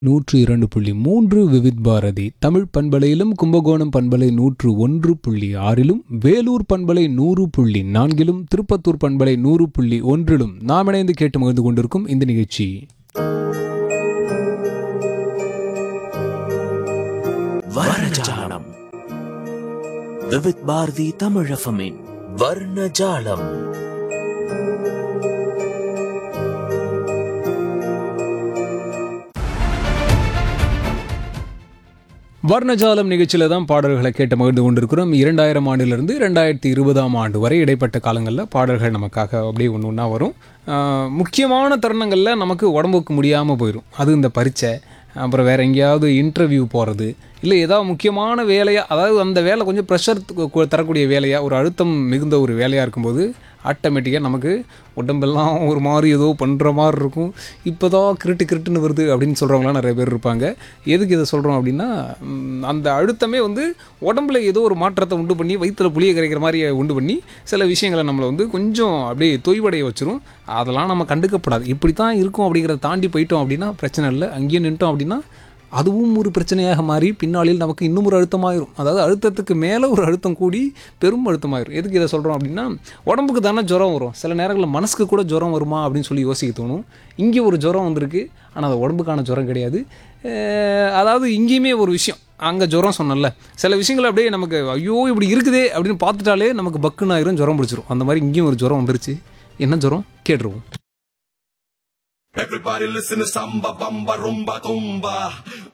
102.3 விவித் பாரதி தமிழ் பண்பலையிலும் கும்பகோணம் பண்பலை 101.6லும் வேலூர் பண்பலை 100.4லும் திருப்பத்தூர் பண்பலை 100.1லும் நாம் இணைந்து கேட்டு மகிழ்ந்து கொண்டிருக்கும் இந்த நிகழ்ச்சி வர்ணஜாலம். விவித் பாரதி தமிழ் எஃப்எம்மின் வர்ணஜாலம். வர்ணஜாலம் நிகழ்ச்சியில் தான் பாடல்களை கேட்டு மகிழ்ந்து கொண்டிருக்கிறோம். 2000 ஆண்டிலிருந்து 2020 ஆண்டு வரை இடைப்பட்ட காலங்களில் பாடல்கள் நமக்காக அப்படியே ஒன்று ஒன்றா வரும். முக்கியமான தருணங்களில் நமக்கு உடம்புக்கு முடியாமல் போயிடும். அது இந்த பரீட்சை, அப்புறம் வேறு எங்கேயாவது இன்டர்வியூ போகிறது, இல்லை ஏதாவது முக்கியமான வேலையாக, அதாவது அந்த வேலை கொஞ்சம் ப்ரெஷர் தரக்கூடிய வேலையாக, ஒரு அழுத்தம் மிகுந்த ஒரு வேலையாக இருக்கும்போது ஆட்டோமேட்டிக்காக நமக்கு உடம்பெல்லாம் ஒரு மாதிரி ஏதோ பண்ணுற மாதிரி இருக்கும். இப்போ தான் கிருட்டுன்னு வருது அப்படின்னு சொல்கிறவங்களாம் நிறைய பேர் இருப்பாங்க. எதுக்கு இதை சொல்கிறோம் அப்படின்னா, அந்த அழுத்தமே உடம்புல ஏதோ ஒரு மாற்றத்தை உண்டு பண்ணி, வயிற்றில் புளியை கரைக்கிற மாதிரி உண்டு பண்ணி சில விஷயங்களை நம்மளை கொஞ்சம் அப்படியே தொய்வடைய வச்சிரும். அதெல்லாம் நம்ம கண்டுக்கப்படாது. இப்படி தான் இருக்கும் அப்படிங்கிறத தாண்டி போயிட்டோம் அப்படின்னா பிரச்சனை இல்லை. அங்கேயே நின்ட்டோம் அப்படின்னா அதுவும் ஒரு பிரச்சனையாக மாறி பின்னாளில் நமக்கு இன்னும் ஒரு அழுத்தமாயிரும். அதாவது அழுத்தத்துக்கு மேலே ஒரு அழுத்தம் கூடி பெரும் அழுத்தமாயிரும். எதுக்கு இதை சொல்கிறோம் அப்படின்னா, உடம்புக்கு தானே ஜுரம் வரும். சில நேரங்களில் மனசுக்கு கூட ஜுரம் வருமா அப்படின்னு சொல்லி யோசிக்க தோணும். இங்கே ஒரு ஜுரம் வந்திருக்கு, ஆனால் அது உடம்புக்கான ஜுரம் கிடையாது. அதாவது இங்கேயுமே ஒரு விஷயம், அங்கே ஜுரம் சொன்னல, சில விஷயங்கள் அப்படியே நமக்கு ஐயோ இப்படி இருக்குதே அப்படின்னு பார்த்துட்டாலே நமக்கு பக்குன்னு ஆயிரும், ஜுரம் பிடிச்சிரும். அந்த மாதிரி இங்கேயும் ஒரு ஜுரம் வந்துருச்சு. என்ன ஜுரம் கேட்டுருவோம். Everybody listen to samba, bamba, rumba, tumba.